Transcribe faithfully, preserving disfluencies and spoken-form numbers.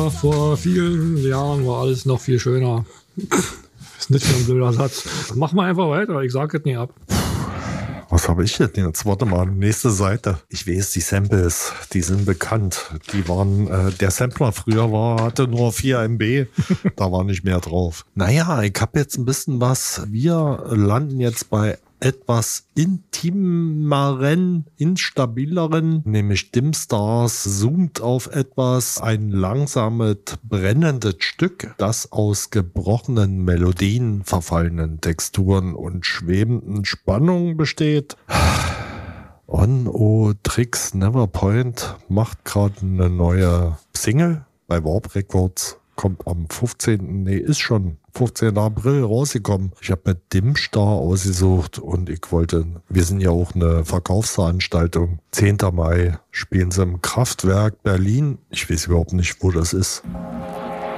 Früher, vor vielen Jahren, war alles noch viel schöner. Ist nicht mehr ein blöder Satz. Mach mal einfach weiter, ich sag es nicht ab. Was habe ich jetzt? Jetzt warte mal, nächste Seite. Ich weiß, die Samples, die sind bekannt. Die waren, äh, der Sampler früher war, hatte nur vier Megabyte. Da war nicht mehr drauf. Naja, ich habe jetzt ein bisschen was. Wir landen jetzt bei etwas intimeren, instabileren, nämlich Dimstars zoomt auf etwas, ein langsames, brennendes Stück, das aus gebrochenen Melodien, verfallenen Texturen und schwebenden Spannungen besteht. On O Tricks Neverpoint macht gerade eine neue Single bei Warp Records. Kommt am fünfzehnten Nee, ist schon fünfzehnten April rausgekommen. Ich habe mir Dimstar ausgesucht und ich wollte, wir sind ja auch eine Verkaufsveranstaltung. zehnten Mai spielen sie im Kraftwerk Berlin. Ich weiß überhaupt nicht, wo das ist.